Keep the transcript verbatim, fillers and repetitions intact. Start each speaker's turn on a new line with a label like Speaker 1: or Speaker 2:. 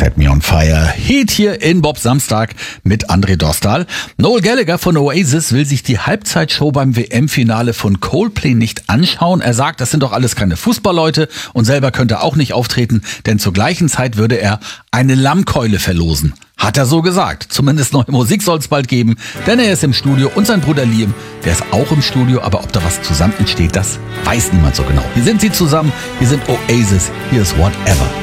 Speaker 1: Set Me On Fire. Heat hier in Bob Samstag mit André Dostal. Noel Gallagher von Oasis will sich die Halbzeitshow beim W M-Finale von Coldplay nicht anschauen. Er sagt, das sind doch alles keine Fußballleute und selber könnte auch nicht auftreten, denn zur gleichen Zeit würde er eine Lammkeule verlosen. Hat er so gesagt. Zumindest neue Musik soll es bald geben, denn er ist im Studio und sein Bruder Liam, der ist auch im Studio, aber ob da was zusammen entsteht, das weiß niemand so genau. Hier sind sie zusammen, hier sind Oasis, hier ist Whatever.